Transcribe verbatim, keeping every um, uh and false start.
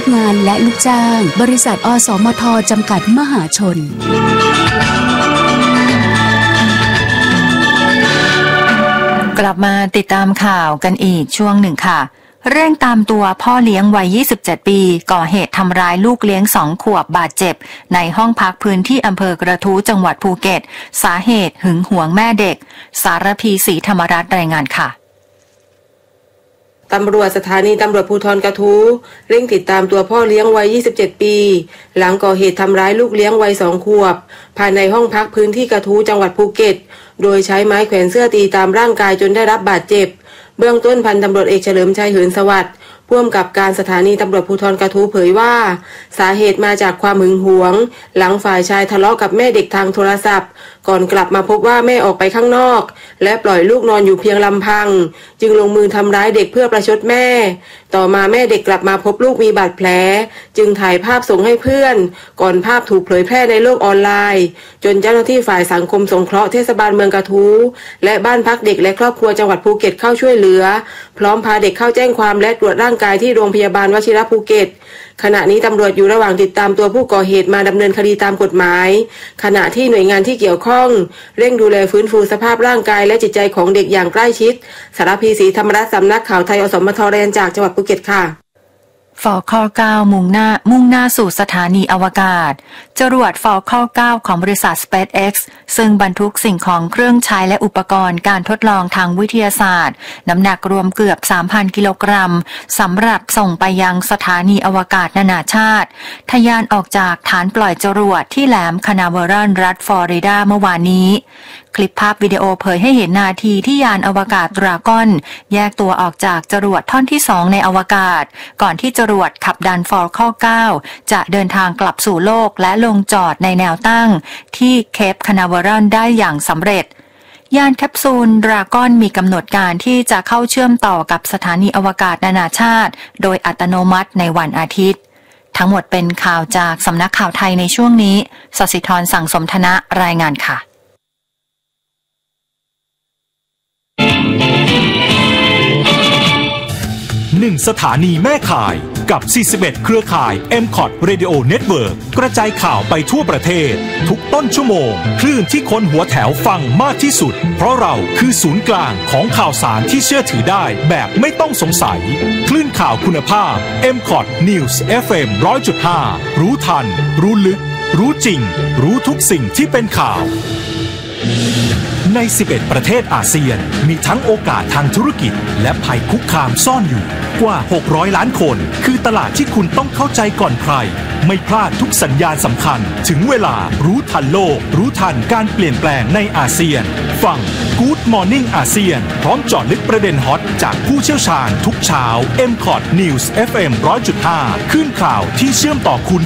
งานและลูกจ้างบริษัทอสมทจำกัดมหาชนกลับมาติดตามข่าวกันอีกช่วงหนึ่งค่ะเร่งตามตัวพ่อเลี้ยงวัยยี่สิบเจ็ดปีก่อเหตุทำร้ายลูกเลี้ยงสองขวบบาดเจ็บในห้องพักพื้นที่อำเภอกระทู้จังหวัดภูเก็ตสาเหตุหึงหวงแม่เด็กสารพีศรีธรรมรัตน์รายงานค่ะตำรวจสถานีตำรวจภูธรกระทู้เร่งติดตามตัวพ่อเลี้ยงวัยยี่สิบเจ็ดปีหลังก่อเหตุทำร้ายลูกเลี้ยงวัยสองขวบภายในห้องพักพื้นที่กระทู้จังหวัดภูเก็ตโดยใช้ไม้แขวนเสื้อตีตามร่างกายจนได้รับบาดเจ็บเบื้องต้นพันตำรวจเอกเฉลิมชัยเหินสวัสดิ์ผู้กำกับการสถานีตำรวจภูธรกระทู้เผยว่าสาเหตุมาจากความหึงหวงหลังฝ่ายชายทะเลาะกับแม่เด็กทางโทรศัพท์ก่อนกลับมาพบว่าแม่ออกไปข้างนอกและปล่อยลูกนอนอยู่เพียงลำพังจึงลงมือทำร้ายเด็กเพื่อประชดแม่ต่อมาแม่เด็กกลับมาพบลูกมีบาดแผลจึงถ่ายภาพส่งให้เพื่อนก่อนภาพถูกเผยแพร่ในโลกออนไลน์จนเจ้าหน้าที่ฝ่ายสังคมสงเคราะห์เทศบาลเมืองกระทู้และบ้านพักเด็กและครอบครัวจังหวัดภูเก็ตเข้าช่วยเหลือพร้อมพาเด็กเข้าแจ้งความและตรวจร่างกายที่โรงพยาบาลวชิรภูเก็ตขณะนี้ตำรวจอยู่ระหว่างติดตามตัวผู้ก่อเหตุมาดำเนินคดีตามกฎหมายขณะที่หน่วยงานที่เกี่ยวข้องเร่งดูแลฟื้นฟูสภาพร่างกายและจิตใจของเด็กอย่างใกล้ชิดสารพีศรีธรรมรัตน์สำนักข่าวไทยอสมทรายงานจากจังหวัดภูเก็ตค่ะฟอคเก้ามุ่งหน้ามุ่งหน้าสู่สถานีอวกาศจรวดฟอคเก้าของบริษัท SpaceX ซึ่งบรรทุกสิ่งของเครื่องใช้และอุปกรณ์การทดลองทางวิทยาศาสตร์น้ำหนักรวมเกือบ สามพัน กิโลกรัมสำหรับส่งไปยังสถานีอวกาศนานาชาติทะยานออกจากฐานปล่อยจรวดที่แหลมคานาเวอรัลรัฐฟลอริดาเมื่อวานนี้คลิปภาพวิดีโอเผยให้เห็นนาทีที่ยานอวกาศดราก้อนแยกตัวออกจากจรวดท่อนที่สองในอวกาศก่อนที่จรวดขับดันฟอลคอนเก้าจะเดินทางกลับสู่โลกและลงจอดในแนวตั้งที่เคปคานาเวอรัลได้อย่างสำเร็จยานแคปซูลดราก้อนมีกำหนดการที่จะเข้าเชื่อมต่อกับสถานีอวกาศนานาชาติโดยอัตโนมัติในวันอาทิตย์ทั้งหมดเป็นข่าวจากสำนักข่าวไทยในช่วงนี้สศิธรสั่งสมธนะรายงานค่ะหนึ่งสถานีแม่ข่ายกับสี่สิบเอ็ดเครือข่าย เอ็ม คอท Radio Network กระจายข่าวไปทั่วประเทศทุกต้นชั่วโมงคลื่นที่คนหัวแถวฟังมากที่สุดเพราะเราคือศูนย์กลางของข่าวสารที่เชื่อถือได้แบบไม่ต้องสงสัยคลื่นข่าวคุณภาพ เอ็ม คอท News เอฟ เอ็ม หนึ่งร้อยจุดห้า รู้ทันรู้ลึกรู้จริงรู้ทุกสิ่งที่เป็นข่าวในสิบเอ็ดประเทศอาเซียนมีทั้งโอกาสทางธุรกิจและภัยคุกคามซ่อนอยู่กว่าหกร้อยล้านคนคือตลาดที่คุณต้องเข้าใจก่อนใครไม่พลาดทุกสัญญาณสำคัญถึงเวลารู้ทันโลกรู้ทันการเปลี่ยนแปลงในอาเซียนฟัง Good Morning อาเซียนพร้อมเจาะลึกประเด็นฮอตจากผู้เชี่ยวชาญทุกเช้า เอ็ม คอท News เอฟ เอ็ม หนึ่งร้อยจุดห้า คลื่นข่าวที่เชื่อมต่อคุณ